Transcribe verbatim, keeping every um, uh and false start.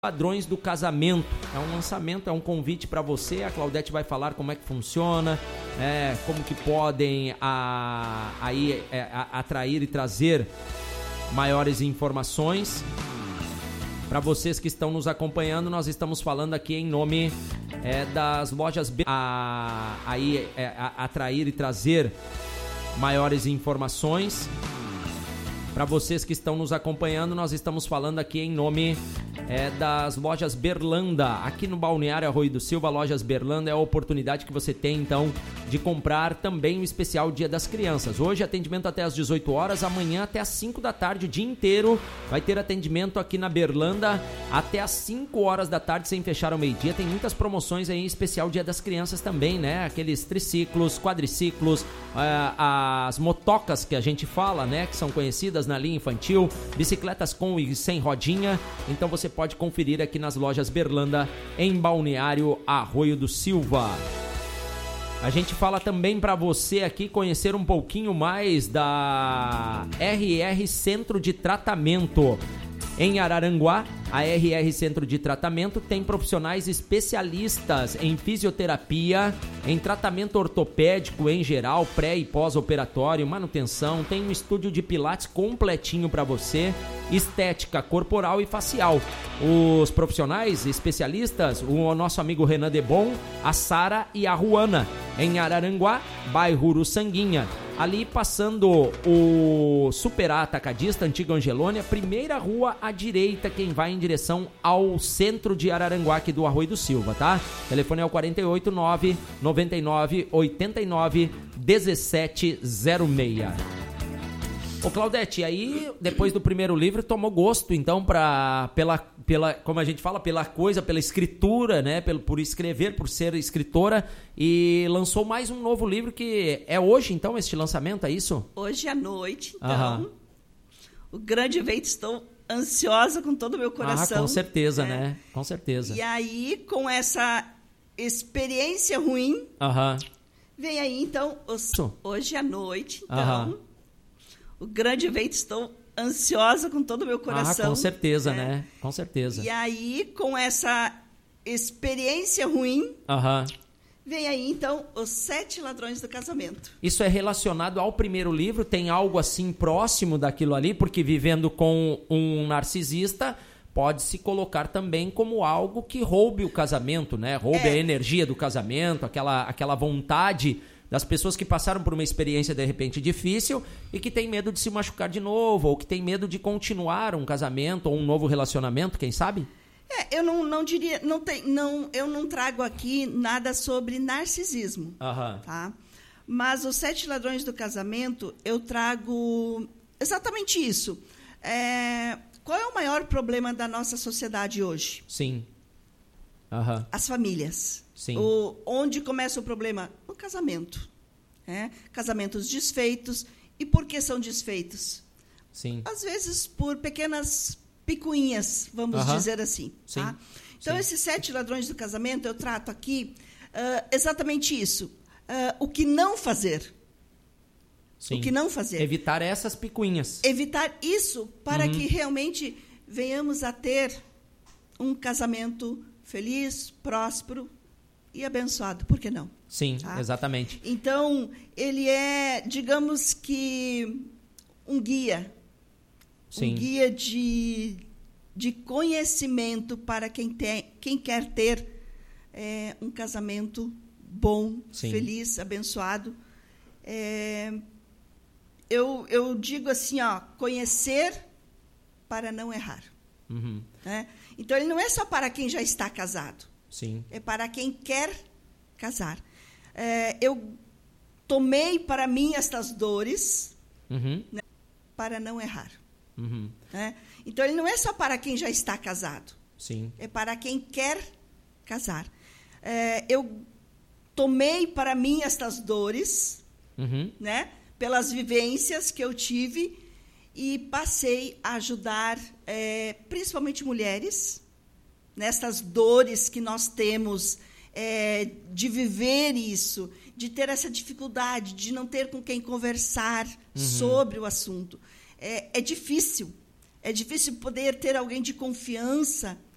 Padrões do casamento. É um lançamento, é um convite para você. A Claudete vai falar como é que funciona, é, como que podem a, aí, é, a, atrair e trazer maiores informações. Para vocês que estão nos acompanhando, nós estamos falando aqui em nome é, das lojas B. A, aí, é, a, atrair e trazer maiores informações. Para vocês que estão nos acompanhando, nós estamos falando aqui em nome é, das lojas Berlanda. Aqui no Balneário Arroio do Silva, Lojas Berlanda é a oportunidade que você tem, então, de comprar também o especial Dia das Crianças. Hoje, atendimento até às dezoito horas, amanhã até às cinco da tarde, o dia inteiro. Vai ter atendimento aqui na Berlanda até às cinco horas da tarde, sem fechar ao meio-dia. Tem muitas promoções aí, especial Dia das Crianças também, né? Aqueles triciclos, quadriciclos, é, as motocas que a gente fala, né? Que são conhecidas na linha infantil, bicicletas com e sem rodinha. Então você pode conferir aqui nas lojas Berlanda, em Balneário Arroio do Silva. A gente fala também para você aqui conhecer um pouquinho mais da R R Centro de Tratamento. Em Araranguá, a R R Centro de Tratamento tem profissionais especialistas em fisioterapia, em tratamento ortopédico em geral, pré e pós-operatório, manutenção, tem um estúdio de pilates completinho para você, estética corporal e facial. Os profissionais especialistas, o nosso amigo Renan Debon, a Sara e a Ruana, em Araranguá, bairro Uruçanguinha. Ali passando o Super A Atacadista, Antiga Angelônia, primeira rua à direita, quem vai em direção ao centro de Araranguá, aqui do Arroio do Silva, tá? O telefone é o quatro oito nove, nove nove, oito nove, um sete zero seis. Ô Claudete, aí depois do primeiro livro tomou gosto, então, pra, pela, pela, como a gente fala, pela coisa, pela escritura, né? Pelo, por escrever, por ser escritora, e lançou mais um novo livro que é hoje, então, este lançamento, é isso? Hoje à noite, então, Aham. O grande evento, estou ansiosa com todo o meu coração. Ah, com certeza, né? né? Com certeza. E aí, com essa experiência ruim, Aham. vem aí, então, os, hoje à noite, então... Aham. O grande evento, estou ansiosa com todo o meu coração. Ah, com certeza, né? né? Com certeza. E aí, com essa experiência ruim, Aham. vem aí, então, Os Sete Ladrões do Casamento. Isso é relacionado ao primeiro livro? Tem algo assim próximo daquilo ali? Porque vivendo com um narcisista, pode se colocar também como algo que roube o casamento, né? Roube é. a energia do casamento, aquela, aquela vontade das pessoas que passaram por uma experiência de repente difícil e que tem medo de se machucar de novo, ou que tem medo de continuar um casamento ou um novo relacionamento, quem sabe? É, eu não, não diria, não tem, não, eu não trago aqui nada sobre narcisismo, Aham. tá? Mas Os Sete Ladrões do Casamento, eu trago exatamente isso. É, qual é o maior problema da nossa sociedade hoje? Sim. Aham. As famílias. Sim. O, onde começa o problema? No casamento. É? Casamentos desfeitos. E por que são desfeitos? Sim. Às vezes por pequenas picuinhas, vamos Aham. dizer assim. Sim. Tá? Então, Sim. esses sete ladrões do casamento, eu trato aqui uh, exatamente isso. Uh, o que não fazer. Sim. O que não fazer. Evitar essas picuinhas. Evitar isso para Uhum. que realmente venhamos a ter um casamento feliz, próspero e abençoado. Por que não? Sim, Tá? exatamente. Então, ele é, digamos que, um guia. Sim. Um guia de, de conhecimento para quem, tem, quem quer ter é, um casamento bom, Sim. feliz, abençoado. É, eu, eu digo assim, ó, conhecer para não errar. Uhum. Né? Então, ele não é só para quem já está casado. Sim. É para quem quer casar. É, eu tomei para mim estas dores, Uhum. né, para não errar. Uhum. Né? Então, ele não é só para quem já está casado. Sim. É para quem quer casar. É, eu tomei para mim estas dores, Uhum. né, pelas vivências que eu tive, e passei a ajudar, é, principalmente mulheres, nestas dores que nós temos, é, de viver isso, de ter essa dificuldade, de não ter com quem conversar uhum. sobre o assunto. É, é difícil. É difícil poder ter alguém de confiança